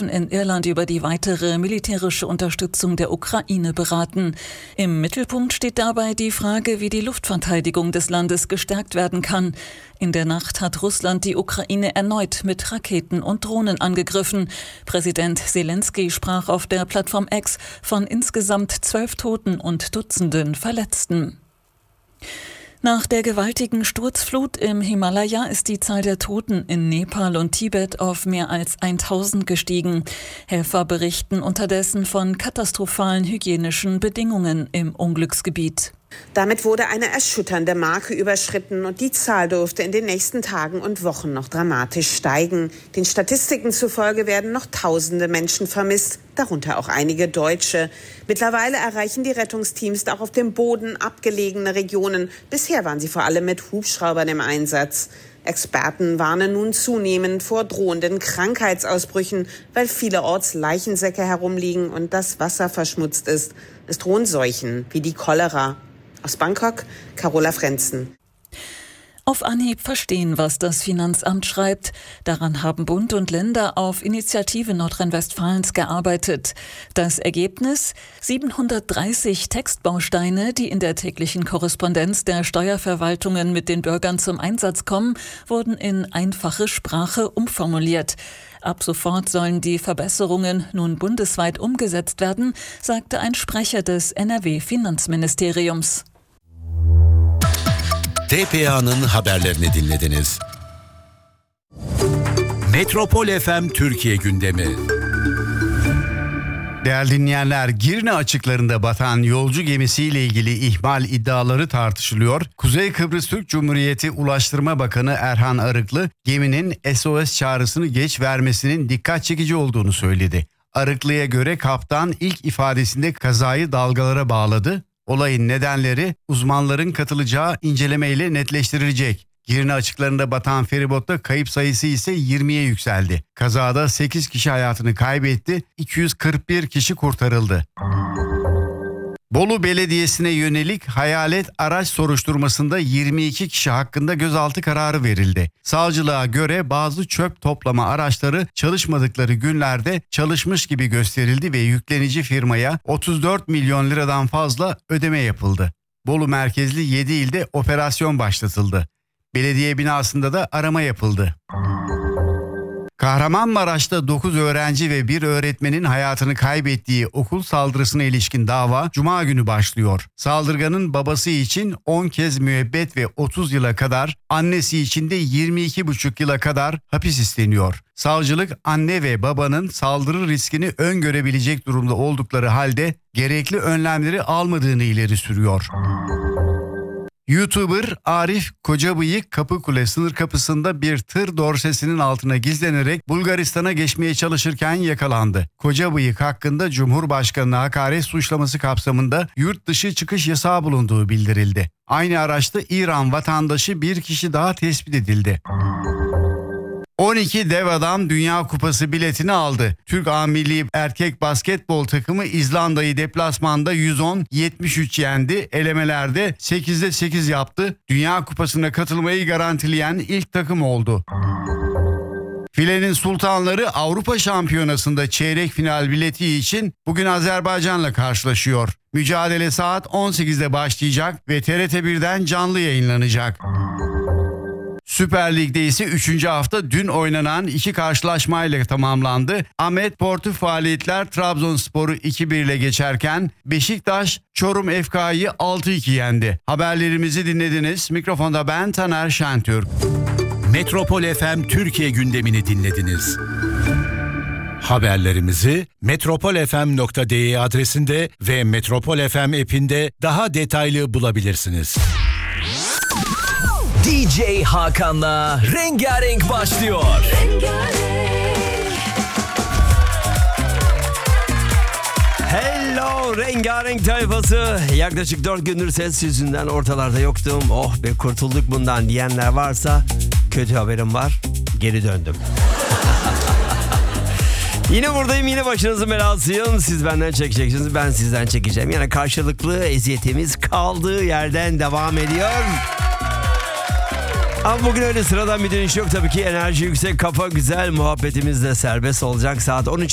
treffen in Irland über die weitere militärische Unterstützung der Ukraine beraten. Im Mittelpunkt steht dabei die Frage, wie die Luftverteidigung des Landes gestärkt werden kann. In der Nacht hat Russland die Ukraine erneut mit Raketen und Drohnen angegriffen. Präsident Selenskyj sprach auf der Plattform X von insgesamt 12 Toten und Dutzenden Verletzten. Nach der gewaltigen Sturzflut im Himalaya ist die Zahl der Toten in Nepal und Tibet auf mehr als 1000 gestiegen. Helfer berichten unterdessen von katastrophalen hygienischen Bedingungen im Unglücksgebiet. Damit wurde eine erschütternde Marke überschritten und die Zahl dürfte in den nächsten Tagen und Wochen noch dramatisch steigen. Den Statistiken zufolge werden noch Tausende Menschen vermisst, darunter auch einige Deutsche. Mittlerweile erreichen die Rettungsteams auch auf dem Boden abgelegene Regionen. Bisher waren sie vor allem mit Hubschraubern im Einsatz. Experten warnen nun zunehmend vor drohenden Krankheitsausbrüchen, weil vielerorts Leichensäcke herumliegen und das Wasser verschmutzt ist. Es drohen Seuchen wie die Cholera. Aus Bangkok, Carola Frenzen. Auf Anhieb verstehen, was das Finanzamt schreibt. Daran haben Bund und Länder auf Initiative Nordrhein-Westfalens gearbeitet. Das Ergebnis? 730 Textbausteine, die in der täglichen Korrespondenz der Steuerverwaltungen mit den Bürgern zum Einsatz kommen, wurden in einfache Sprache umformuliert. Ab sofort sollen die Verbesserungen nun bundesweit umgesetzt werden, sagte ein Sprecher des NRW-Finanzministeriums. TPA'nın haberlerini dinlediniz. Metropol FM Türkiye gündemi. Değerli dinleyenler, Girne açıklarında batan yolcu gemisiyle ilgili ihmal iddiaları tartışılıyor. Kuzey Kıbrıs Türk Cumhuriyeti Ulaştırma Bakanı Erhan Arıklı, geminin SOS çağrısını geç vermesinin dikkat çekici olduğunu söyledi. Arıklı'ya göre kaptan ilk ifadesinde kazayı dalgalara bağladı. Olayın nedenleri uzmanların katılacağı incelemeyle netleştirilecek. Girne açıklarında batan feribotta kayıp sayısı ise 20'ye yükseldi. Kazada 8 kişi hayatını kaybetti, 241 kişi kurtarıldı. Bolu Belediyesi'ne yönelik hayalet araç soruşturmasında 22 kişi hakkında gözaltı kararı verildi. Savcılığa göre bazı çöp toplama araçları çalışmadıkları günlerde çalışmış gibi gösterildi ve yüklenici firmaya 34 milyon liradan fazla ödeme yapıldı. Bolu merkezli 7 ilde operasyon başlatıldı. Belediye binasında da arama yapıldı. Kahramanmaraş'ta 9 öğrenci ve 1 öğretmenin hayatını kaybettiği okul saldırısına ilişkin dava Cuma günü başlıyor. Saldırganın babası için 10 kez müebbet ve 30 yıla kadar, annesi için de 22,5 yıla kadar hapis isteniyor. Savcılık anne ve babanın saldırı riskini öngörebilecek durumda oldukları halde gerekli önlemleri almadığını ileri sürüyor. YouTuber Arif Kocabıyık Kapıkule sınır kapısında bir tır dorsesinin altına gizlenerek Bulgaristan'a geçmeye çalışırken yakalandı. Kocabıyık hakkında Cumhurbaşkanı'na hakaret suçlaması kapsamında yurt dışı çıkış yasağı bulunduğu bildirildi. Aynı araçta İran vatandaşı bir kişi daha tespit edildi. 12 dev adam Dünya Kupası biletini aldı. Türk A Milli Erkek Basketbol takımı İzlanda'yı deplasmanda 110-73 yendi. Elemelerde 8'de 8 yaptı. Dünya Kupası'na katılmayı garantileyen ilk takım oldu. Filenin Sultanları Avrupa Şampiyonası'nda çeyrek final bileti için bugün Azerbaycan'la karşılaşıyor. Mücadele saat 18'de başlayacak ve TRT1'den canlı yayınlanacak. Süper Lig'de ise 3. hafta dün oynanan 2 karşılaşmayla tamamlandı. Ahmet Portu faaliyetler Trabzonspor'u 2-1 ile geçerken Beşiktaş Çorum FK'yı 6-2 yendi. Haberlerimizi dinlediniz. Mikrofonda ben Taner Şentürk. Metropol FM Türkiye gündemini dinlediniz. Haberlerimizi metropolfm.de adresinde ve Metropol FM app'inde daha detaylı bulabilirsiniz. DJ Hakan'la Rengarenk başlıyor. Hello Rengarenk tayfası. Yaklaşık 4 gündür ses yüzünden ortalarda yoktum. Oh be kurtulduk bundan diyenler varsa kötü haberim var. Geri döndüm. Yine buradayım, yine başınızın belasıyım. Siz benden çekeceksiniz, ben sizden çekeceğim. Yani karşılıklı eziyetimiz kaldığı yerden devam ediyor. Ama bugün öyle sıradan bir dönüş yok tabii ki. Enerji yüksek, kafa güzel, muhabbetimiz de serbest olacak. Saat 13